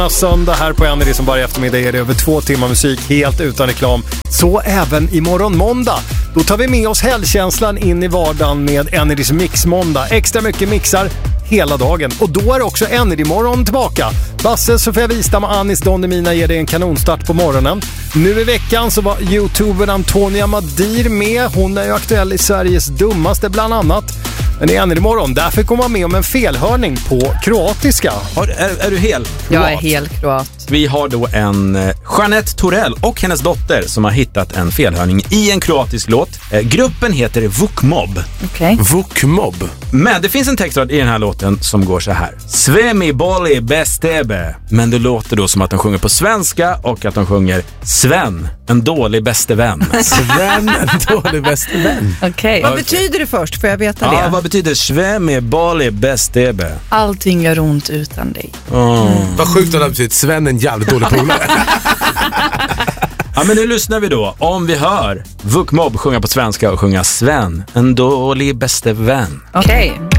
Söndag här på Energy som varje eftermiddag är det över 2 timmar musik helt utan reklam. Så även imorgon måndag. Då tar vi med oss helgkänslan in i vardagen med Energys mixmåndag. Extra mycket mixar hela dagen. Och då är också Energy-morgon tillbaka. Basse, Sofia Wistam och Anis Don Demina ger dig en kanonstart på morgonen. Nu i veckan så var YouTubern Antonia Madir med. Hon är ju aktuell i Sveriges dummaste bland annat. Men i Energy-morgon, därför kommer man med om en felhörning på kroatiska. Är du hel? Jag är helt kroat. Vi har då en Jeanette Torell och hennes dotter som har hittat en felhörning i en kroatisk låt. Gruppen heter Vukmob. Okej. Vukmob. Men det finns en textrad i den här låten som går så här. Sve mi boli bestebe. Men det låter då som att de sjunger på svenska och att de sjunger Sven, en dålig bäste vän. Sven, en dålig bäste vän. Okej. Vad betyder det först? Får jag veta det? Ja, vad betyder Sve mi boli bestebe? Allting gör ont utan dig. Vad sjukt att det betyder Sven, en jävligt dålig polare. Ja, men nu lyssnar vi då. Om vi hör Vukmob sjunga på svenska och sjunga Sven, en dålig bäste vän. Okej.